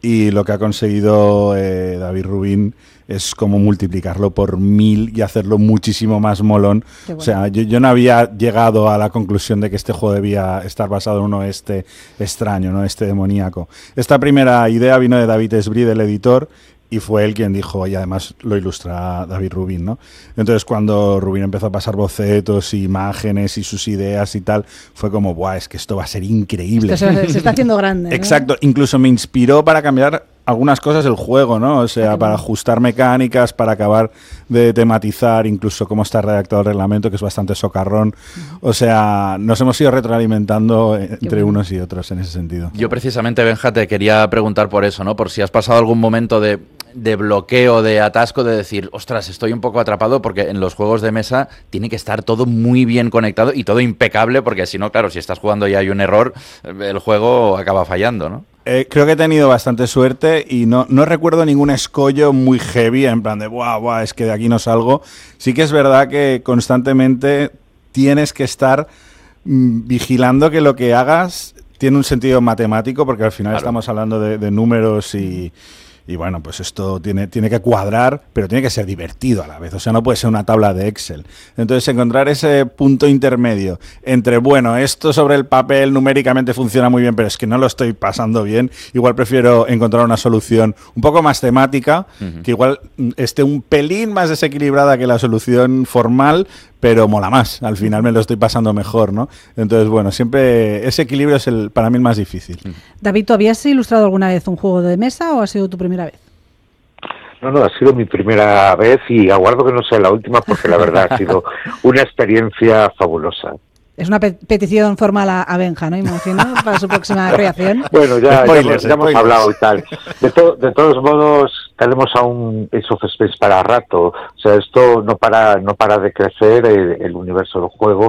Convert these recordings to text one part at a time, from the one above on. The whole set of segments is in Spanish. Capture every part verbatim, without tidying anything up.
y lo que ha conseguido eh, David Rubin es como multiplicarlo por mil y hacerlo muchísimo más molón. Bueno. O sea, yo, yo no había llegado a la conclusión de que este juego debía estar basado en un oeste extraño, ¿no? Este demoníaco. Esta primera idea vino de David Esbrí, del editor, y fue él quien dijo, y además lo ilustra David Rubin, ¿no? Entonces cuando Rubin empezó a pasar bocetos, imágenes y sus ideas y tal, fue como, ¡buah, es que esto va a ser increíble! Esto se, se está haciendo grande, ¿no? Exacto, incluso me inspiró para cambiar algunas cosas del juego, ¿no? O sea, para ajustar mecánicas, para acabar de tematizar incluso cómo está redactado el reglamento, que es bastante socarrón. O sea, nos hemos ido retroalimentando entre bueno. unos y otros en ese sentido. Yo precisamente, Benja, te quería preguntar por eso, ¿no? Por si has pasado algún momento de, de bloqueo, de atasco, de decir, ostras, estoy un poco atrapado, porque en los juegos de mesa tiene que estar todo muy bien conectado y todo impecable, porque si no, claro, si estás jugando y hay un error, el juego acaba fallando, ¿no? Eh, creo que he tenido bastante suerte y no, no recuerdo ningún escollo muy heavy, en plan de, buah, buah, es que de aquí no salgo. Sí que es verdad que constantemente tienes que estar mmm, vigilando que lo que hagas tiene un sentido matemático, porque al final claro. estamos hablando de, de números y... Y bueno, pues esto tiene, tiene que cuadrar, pero tiene que ser divertido a la vez. O sea, no puede ser una tabla de Excel. Entonces, encontrar ese punto intermedio entre, bueno, esto sobre el papel numéricamente funciona muy bien, pero es que no lo estoy pasando bien. Igual prefiero encontrar una solución un poco más temática, uh-huh. que igual esté un pelín más desequilibrada que la solución formal, pero mola más. Al final me lo estoy pasando mejor, ¿no? Entonces, bueno, siempre ese equilibrio es el para mí el más difícil. David, ¿tú habías ilustrado alguna vez un juego de mesa o ha sido tu primera vez? No, no, ha sido mi primera vez y aguardo que no sea la última porque la verdad ha sido una experiencia fabulosa. Es una pe- petición formal a, a Benja, ¿no? Imagino, para su próxima creación. Bueno, ya, spoilers, ya, ya hemos hablado y tal. De, to- de todos modos, tenemos aún Ace of Space para rato. O sea, esto no para no para de crecer el, el universo del juego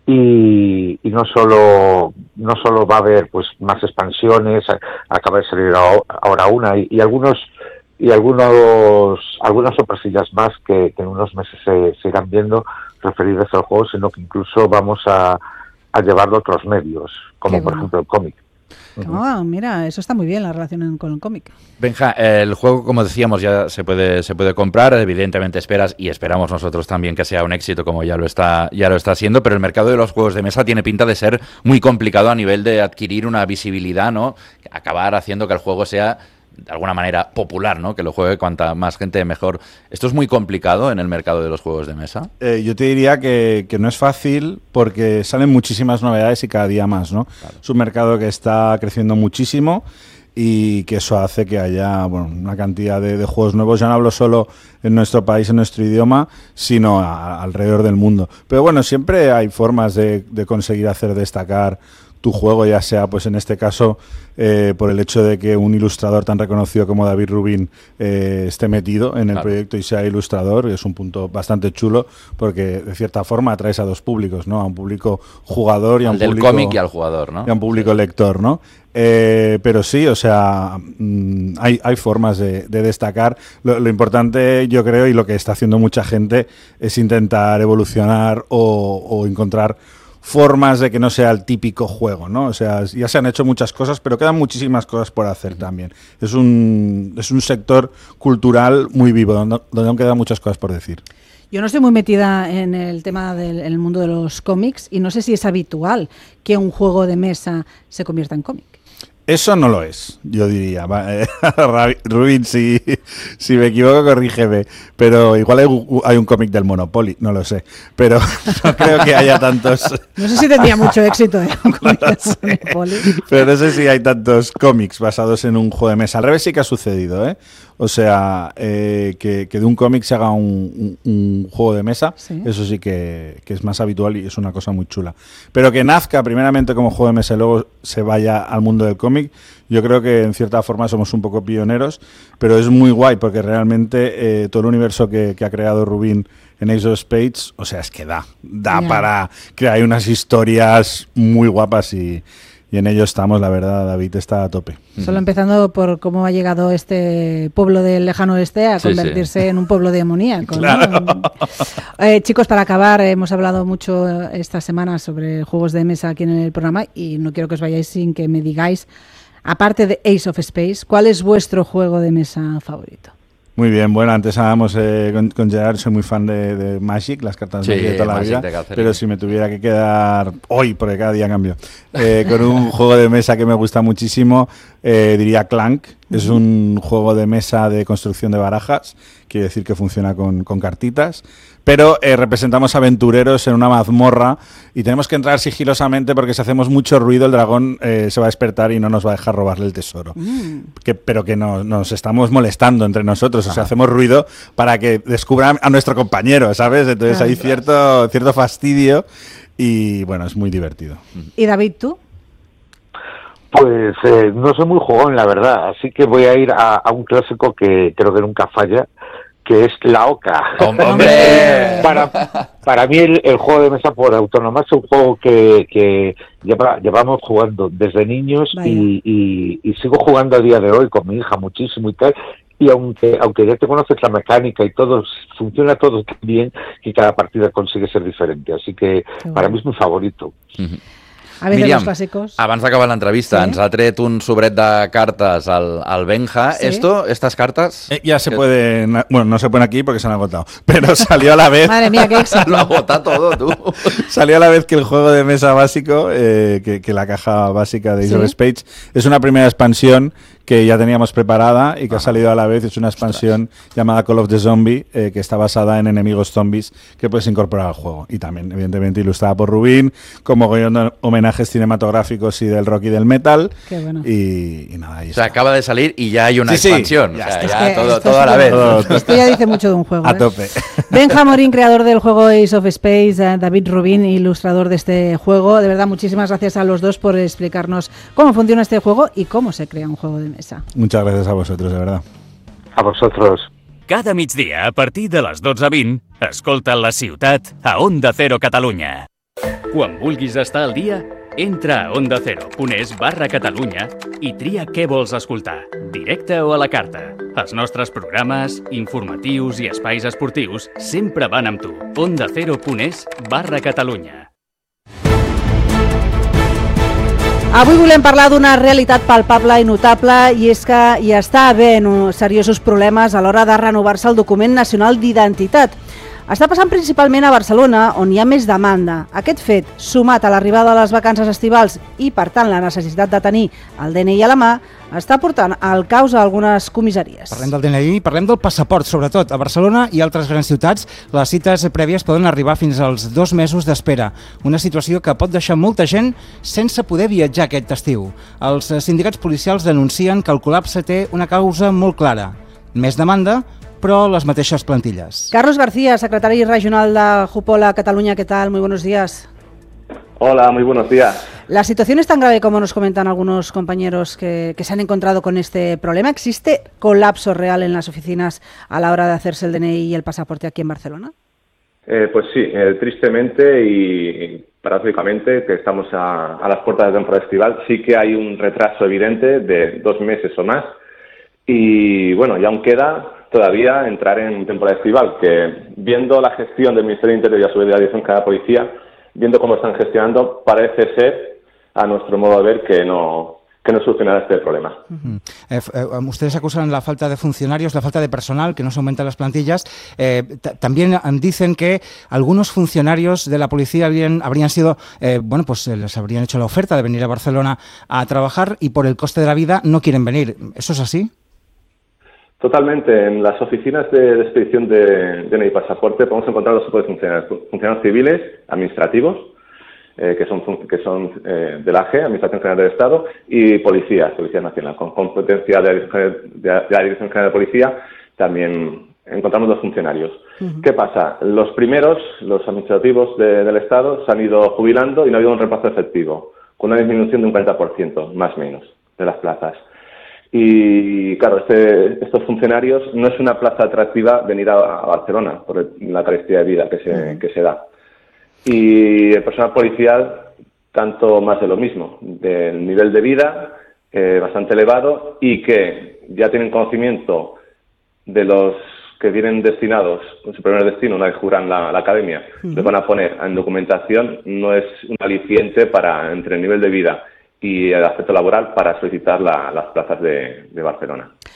y, y no solo no solo va a haber pues más expansiones, acaba de salir ahora una y, y algunos y algunos algunas sorpresillas más que, que en unos meses se, se irán viendo referidas al juego, sino que incluso vamos a, a llevarlo a otros medios, como por ejemplo el cómic. Ah, mira, eso está muy bien, la relación con el cómic. Benja, el juego, como decíamos, ya se puede se puede comprar, evidentemente esperas y esperamos nosotros también que sea un éxito como ya lo está ya lo está siendo, pero el mercado de los juegos de mesa tiene pinta de ser muy complicado a nivel de adquirir una visibilidad, ¿no? Acabar haciendo que el juego sea de alguna manera popular, ¿no? Que lo juegue cuanta más gente mejor. ¿Esto es muy complicado en el mercado de los juegos de mesa? Eh, yo te diría que, que no es fácil porque salen muchísimas novedades y cada día más, ¿no? Claro. Es un mercado que está creciendo muchísimo y que eso hace que haya bueno, una cantidad de, de juegos nuevos. Ya no hablo solo en nuestro país, en nuestro idioma, sino a, a alrededor del mundo. Pero bueno, siempre hay formas de, de conseguir hacer destacar tu juego, ya sea, pues en este caso, eh, por el hecho de que un ilustrador tan reconocido como David Rubin eh, esté metido en el claro. proyecto y sea ilustrador, es un punto bastante chulo, porque de cierta forma atraes a dos públicos, ¿no? A un público jugador y a un del público... cómic y al jugador, ¿no? Y a un público sí. lector, ¿no? Eh, pero sí, o sea, mmm, hay, hay formas de, de destacar. Lo, lo importante, yo creo, y lo que está haciendo mucha gente, es intentar evolucionar o, o encontrar formas de que no sea el típico juego, ¿no? O sea, ya se han hecho muchas cosas, pero quedan muchísimas cosas por hacer también. Es un, es un sector cultural muy vivo, donde, donde aún quedan muchas cosas por decir. Yo no estoy muy metida en el tema del en el mundo de los cómics y no sé si es habitual que un juego de mesa se convierta en cómic. Eso no lo es, yo diría. Rubin, si, si me equivoco, corrígeme. Pero igual hay un, hay un cómic del Monopoly, no lo sé. Pero no creo que haya tantos... No sé si tendría mucho éxito, ¿eh? Un cómic no del sé. Monopoly. Pero no sé si hay tantos cómics basados en un juego de mesa. Al revés sí que ha sucedido, ¿eh? O sea, eh, que, que de un cómic se haga un, un, un juego de mesa, ¿sí? Eso sí que, que es más habitual y es una cosa muy chula. Pero que nazca primeramente como juego de mesa y luego se vaya al mundo del cómic, yo creo que en cierta forma somos un poco pioneros, pero es muy guay porque realmente eh, todo el universo que, que ha creado Rubin en Ace of Spades, o sea, es que da, da yeah. para crear unas historias muy guapas y... Y en ello estamos, la verdad, David está a tope. Solo empezando por cómo ha llegado este pueblo del lejano oeste a sí, convertirse sí. en un pueblo demoníaco, claro. ¿no? Eh, chicos, para acabar, hemos hablado mucho esta semana sobre juegos de mesa aquí en el programa y no quiero que os vayáis sin que me digáis aparte de Ace of Space, ¿cuál es vuestro juego de mesa favorito? Muy bien, bueno, antes hablábamos eh, con, con Gerard, soy muy fan de, de Magic, las cartas sí, de Magic de toda Magic la vida, de pero si me tuviera que quedar hoy, porque cada día cambio, eh, con un juego de mesa que me gusta muchísimo, eh, diría Clank. Es un juego de mesa de construcción de barajas, quiere decir que funciona con, con cartitas, pero eh, representamos aventureros en una mazmorra y tenemos que entrar sigilosamente porque si hacemos mucho ruido el dragón eh, se va a despertar y no nos va a dejar robarle el tesoro. Mm. Que, pero que no, nos estamos molestando entre nosotros, o sea, hacemos ruido para que descubran a nuestro compañero, ¿sabes? Entonces hay cierto, cierto fastidio y bueno, es muy divertido. ¿Y David, tú? Pues eh, no soy muy jugón, la verdad, así que voy a ir a, a un clásico que creo que nunca falla, que es la Oca. ¡Hombre! para, para mí el, el juego de mesa por autonomía es un juego que, que lleva, llevamos jugando desde niños y, y, y sigo jugando a día de hoy con mi hija muchísimo y tal. Y aunque aunque ya te conoces la mecánica y todo, funciona todo tan bien que cada partida consigue ser diferente. Así que Qué para bueno. mí es mi favorito. Uh-huh. A veces Miriam, los clásicos. abans d'acabar l'entrevista, sí. ens ha tret un sobret de cartas al, al Benja. Sí. Esto, estas cartas... Eh, ya se pueden, bueno, no se ponen aquí porque se han agotado, pero salió a la vez. Madre mía, qué éxito. Lo agota todo, tú. Salió a la vez que el juego de mesa básico, eh, que, que la caja básica de Ace of Spades, es una primera expansión que ya teníamos preparada y que Ajá. ha salido a la vez. Es una expansión Ostras. llamada Call of the Zombie, eh, que está basada en enemigos zombies que puedes incorporar al juego. Y también, evidentemente, ilustrada por Rubín, como de homenajes cinematográficos y del rock y del metal. Qué bueno. Y, y nada, ahí O sea, está. acaba de salir y ya hay una sí, expansión. Sí, ya, o sea, es ya que todo, esto todo a la vez. Todo, todo. Esto ya dice mucho de un juego. A ¿eh? tope. Benja Morín, creador del juego Ace of Space, eh, David Rubín, ilustrador de este juego. De verdad, muchísimas gracias a los dos por explicarnos cómo funciona este juego y cómo se crea un juego de mesa. Muchas gracias a vosotros, de verdad. A vosotros. Cada migdia, a partir de les dotze vint, escolta La Ciutat a Onda Cero Catalunya. Quan vulguis estar al dia, entra a ondacero.es barra Catalunya i tria què vols escoltar, directe o a la carta. Els nostres programes, informatius i espais esportius sempre van amb tu. ondacero.es barra Catalunya. Avui volem parlar d'una realitat palpable i notable, i és que hi està havent seriosos problemes a l'hora de renovar-se el document nacional d'identitat. Està passant principalment a Barcelona, on hi ha més demanda. Aquest fet, sumat a l'arribada de les vacances estivals i, per tant, la necessitat de tenir el D N I a la mà, està portant al caos a algunes comissaries. Parlem del D N I i parlem del passaport, sobretot. A Barcelona i altres grans ciutats, les cites prèvies poden arribar fins als dos mesos d'espera. Una situació que pot deixar molta gent sense poder viatjar aquest estiu. Els sindicats policials denuncien que el col·lapse té una causa molt clara. Més demanda, però les mateixes plantilles. Carlos García, secretario regional de Jupola Cataluña, ¿qué tal? Muy buenos días. Hola, muy buenos días. ¿La situación es tan grave como nos comentan algunos compañeros que, que se han encontrado con este problema? ¿Existe colapso real en las oficinas a la hora de hacerse el D N I y el pasaporte aquí en Barcelona? Eh, pues sí, eh, tristemente y paradójicamente, que estamos a, a las puertas de la temporada estival, sí que hay un retraso evidente de dos meses o más. Y bueno, ya aún queda todavía entrar en temporada estival, que viendo la gestión del Ministerio del Interior y a su vez de la Dirección General de la Policía, viendo cómo están gestionando, parece ser, a nuestro modo de ver, que no, que no solucionará este problema. Uh-huh. eh, eh, ustedes acusan la falta de funcionarios, la falta de personal, que no se aumentan las plantillas. Eh, t- también dicen que algunos funcionarios de la policía habrían, habrían sido, eh, bueno, pues eh, les habrían hecho la oferta de venir a Barcelona a trabajar y por el coste de la vida no quieren venir. ¿Eso es así? Totalmente. En las oficinas de, de expedición de D N I y pasaporte podemos encontrar dos tipos de funcionarios. Funcionarios civiles, administrativos, eh, que son, que son eh, de la A G, Administración General del Estado, y policías, Policía Nacional. Con competencia de, de, de la Dirección General de Policía también encontramos dos funcionarios. Uh-huh. ¿Qué pasa? Los primeros, los administrativos de, del Estado, se han ido jubilando y no ha habido un reemplazo efectivo, con una disminución de un cuarenta por ciento, más o menos, de las plazas. Y claro, este, estos funcionarios no es una plaza atractiva venir a, a Barcelona por el, la carestía de vida que se, uh-huh. que se da. Y el personal policial, tanto más de lo mismo, del nivel de vida eh, bastante elevado y que ya tienen conocimiento de los que vienen destinados, con su primer destino, una vez juran la, la academia, uh-huh. les van a poner en documentación, no es un aliciente para entre el nivel de vida y el aspecto laboral para solicitar la, las plazas de, de Barcelona.